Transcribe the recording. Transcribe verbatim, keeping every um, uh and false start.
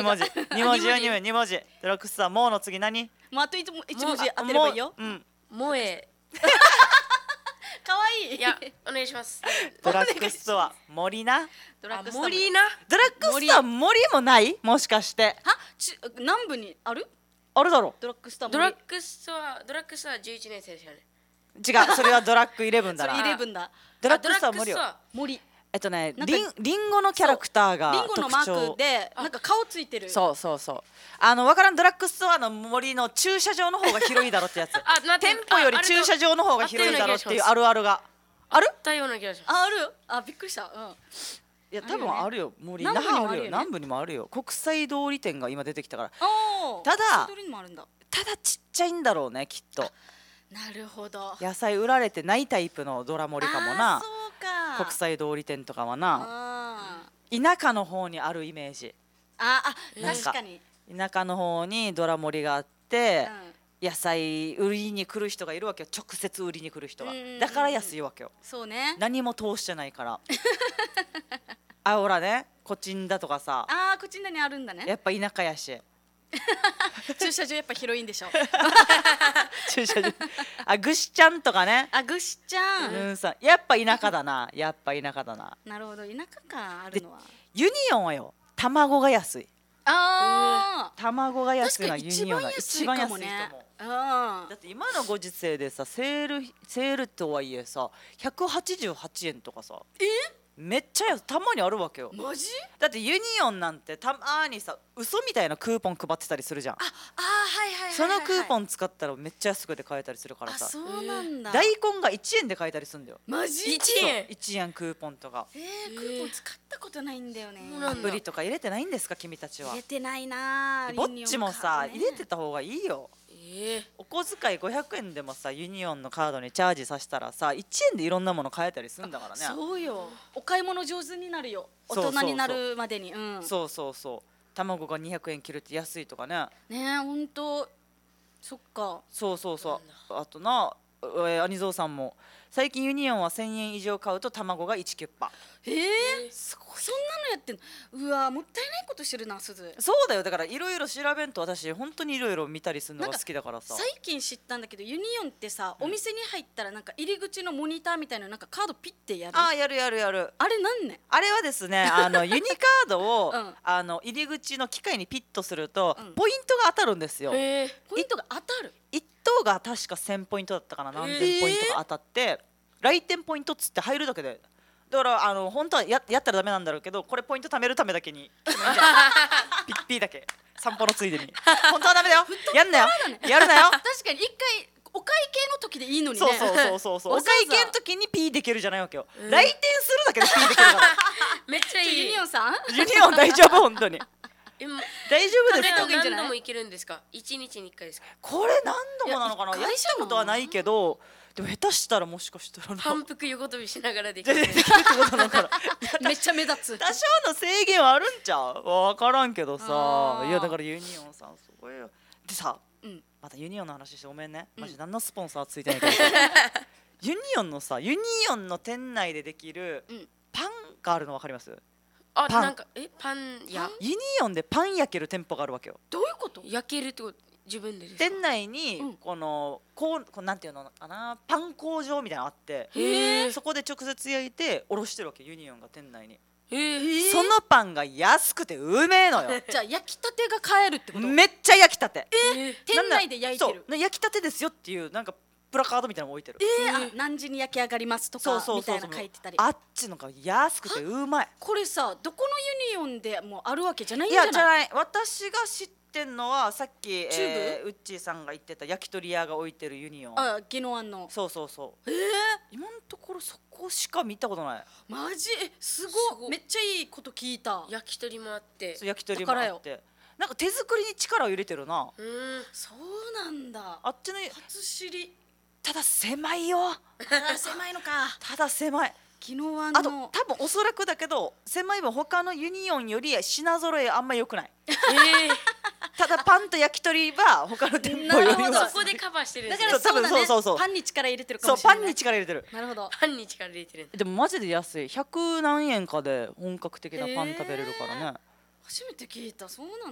文字に文字よに文字に文字。ドラッグストアもうの次何？ もうあと一文字当てればいいよ。 うん。 萌え。 可愛い。 いやお願いします。 ドラッグストア森な。 ドラッグストア森な。 ドラッグストア森もない？もしかして。 はち南部にある？ あるだろ。 ドラッグストアドラッグストアドラッグストアじゅういちねん生ですよね。 違う、それはドラッグイレブンだな。 イレブンだ。 ドラッグストア森よ。 森。 えっとね、リンリンゴのキャラクターがリンゴのマ特徴ークでなんか顔ついてる。 そうそうそう。あのわからん、ドラッグストアの森の駐車場の方が広いだろってやつ。店舗より駐車場の方が広いだろっていうあるあるがある？ だような気がします。 あある？あびっくりした。うん。 いや多分あるよ。森那覇あるよ。南部にもあるよ。国際通り店が今出てきたから。ただただちっちゃいんだろうねきっと。 なるほど。 野菜売られてないタイプのドラ森かもな。 そうか。 国際通り店とかはな。田舎の方にあるイメージ。 ああ確かに。 田舎の方にドラ森があって。野菜売りに来る人がいるわけよ。直接売りに来る人が。だから安いわけよ。 そうね。 何も通してないから。あ、ほらね、コチンダとかさ。 ああ、コチンダにあるんだね。 やっぱ田舎やし。 駐車場やっぱ広いんでしょ。 駐車場。あ、ぐしちゃんとかね。 あ、ぐしちゃん。 うんさ、やっぱ田舎だな。やっぱ田舎だな。 なるほど、田舎かあるのは。 ユニオンはよ、卵が安い。 ああ。 卵が安いのはユニオンが一番安いと思う。 だって今のご時世でさ、セールセールとはいえさ、ひゃくはちじゅうはちえんとかさ。え？めっちゃたまにあるわけよ。 マジ？ だってユニオンなんてたまにさ、嘘みたいなクーポン配ってたりするじゃん。ああ、はいはいはい。 そのクーポン使ったらめっちゃ安くで買えたりするからさ。 そうなんだ。 大根がいちえんで買えたりするんだよ。 マジ？ いちえん。 いちえんクーポンとか。 ええ、クーポン使ったことないんだよね。 アプリとか入れてないんですか君たちは。 入れてないな。 ぼっちもさ入れてた方がいいよ。 えー、 お小遣いごひゃくえんでもさ、ユニオンのカードにチャージさせたらさ、いちえんでいろんなもの買えたりするんだからね。 そうよ。お買い物上手になるよ。大人になるまでに。うん。 そうそうそう。卵がにひゃくえん切るって安いとかね。 ねえ、ほんと。そっか。 そうそうそう。あとな、えー、兄蔵さんも最近ユニオンはせんえん以上買うと卵がいちキュッパ。 えー、すごい。そんなのやってんの。うわ、もったいないことしてるな、すず。 そうだよ。だからいろいろ調べんと、私本当にいろいろ見たりするのが好きだからさ。 最近知ったんだけど、ユニオンってさ、お店に入ったらなんか入り口のモニターみたいな、なんかカードピッてやる。 ああ、やるやるやる。 あれなんね。 あれはですね、あのユニカードを、うん、あの入り口の機械にピッとすると、うん、ポイントが当たるんですよ。 えー、ポイントが当たる。 一等が確かせんポイントだったかな、何千ポイントが当たって、えー、来店ポイントっつって入るだけで。だからあの本当は や, やったらダメなんだろうけど、これポイント貯めるためだけにピッピーだけ散歩のついでに。本当はダメだよ。やんなよ。やるなよ。 確かに一回お会計の時でいいのにね。 そうそうそうそうそう。お会計の時にピーできるじゃないわけよ。うん、来店するだけでピーできるから。 めっちゃいい。 ユニオンさん？ ユニオン大丈夫本当に。大丈夫です。 何度も行けるんですか？一日に一回ですか？ これ何度もなのかな。やったことはないけど。でも下手したらもしかしたら反復横跳びしながらできる。 めっちゃ目立つ。 多少の制限はあるんちゃう？分からんけどさ。いやだからユニオンさんすごいよ。でさ、うん、またユニオンの話してごめんね。マジ何のスポンサーついてないけどさ。ユニオンのさ、ユニオンの店内でできるパンがあるの分かります？ あ、なんかえパン屋？ ユニオンでパン焼ける店舗があるわけよ。 どういうこと？ 焼けるってこと？自分でですか？ 店内にこのこうこうなんていうのかな、パン工場みたいなのあって、そこで直接焼いておろしてるわけ、ユニオンが店内に。そのパンが安くてうめえのよ。 じゃあ焼きたてが買えるってこと？ めっちゃ焼きたて。 店内で焼いてる。 そう、焼きたてですよっていうなんかプラカードみたいなの置いてる。 えー、あ、何時に焼き上がりますとかみたいな書いてたり。 あっちのが安くてうまい。 これさ、どこのユニオンでもあるわけじゃないんじゃない？ いやじゃない。私が知ってってんのはさっき、えー、ウッチーさんが言ってた焼き鳥屋が置いてるユニオン。 あ、宜野湾の。 そうそうそう。 えー、 今のところそこしか見たことない。 マジ？すごい。めっちゃいいこと聞いた。 焼き鳥もあって。 そう、焼き鳥もあって。なんか手作りに力を入れてるな。 うん、そうなんだ。 あっちの初知り。 ただ狭いよ。 ただ狭いのか。 ただ狭い。 宜野湾の。 あと多分おそらくだけど狭い分他のユニオンより品揃えあんま良くない。えーただパンと焼き鳥は他の店舗よりはそこでカバーしてるんです。 だからそうだね。 そうそうそう。 パンに力入れてるかもしれない。 そう、パンに力入れてる。 なるほど。 パンに力入れてる。 でもマジで安い。ひゃく何円かで本格的なパン食べれるからね。 初めて聞いた。そうなんだ。